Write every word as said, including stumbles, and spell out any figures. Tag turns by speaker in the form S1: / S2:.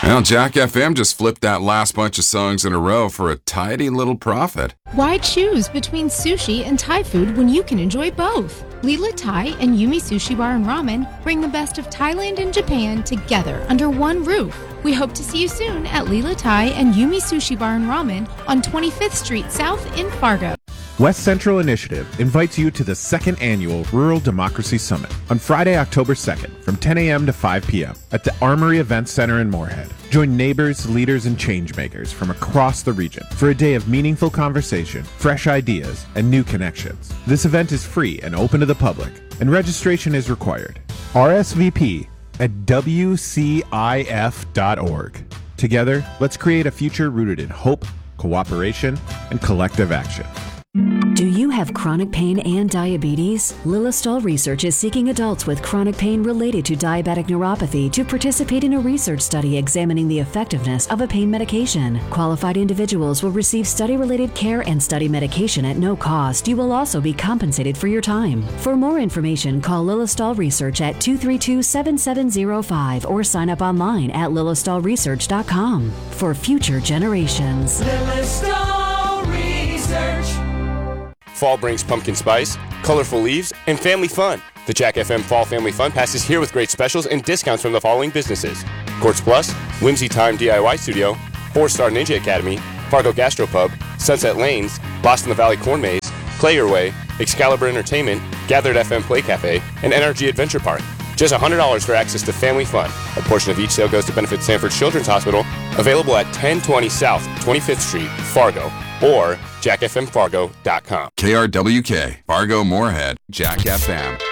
S1: Well, Jack F M just flipped that last bunch of songs in a row for a tidy little profit.
S2: Why choose between sushi and Thai food when you can enjoy both? Lila Thai and Yumi Sushi Bar and Ramen bring the best of Thailand and Japan together under one roof. We hope to see you soon at Lila Thai and Yumi Sushi Bar and Ramen on twenty-fifth Street South in Fargo.
S3: West Central Initiative invites you to the second annual Rural Democracy Summit on Friday, October second from ten a.m. to five p.m. at the Armory Events Center in Moorhead. Join neighbors, leaders, and changemakers from across the region for a day of meaningful conversation, fresh ideas, and new connections. This event is free and open to the public, and registration is required. R S V P at W C I F dot org. Together, let's create a future rooted in hope, cooperation, and collective action.
S4: Do you have chronic pain and diabetes? Lilostol Research is seeking adults with chronic pain related to diabetic neuropathy to participate in a research study examining the effectiveness of a pain medication. Qualified individuals will receive study-related care and study medication at no cost. You will also be compensated for your time. For more information, call Lilostol Research at two three two, seven seven zero five or sign up online at lilostol research dot com for future generations.
S5: Lilostol Research.
S6: Fall brings pumpkin spice, colorful leaves, and family fun. The Jack F M Fall Family Fun Pass is here with great specials and discounts from the following businesses: Quartz Plus, Whimsy Time D I Y Studio, Four Star Ninja Academy, Fargo Gastropub, Sunset Lanes, Boston the Valley Corn Maze, Play Your Way, Excalibur Entertainment, Gathered F M Play Cafe, and N R G Adventure Park. Just one hundred dollars for access to family fun. A portion of each sale goes to benefit Sanford Children's Hospital, available at ten twenty South twenty-fifth Street, Fargo, or jack f m fargo dot com.
S1: K R W K, Fargo Moorhead, Jack F M.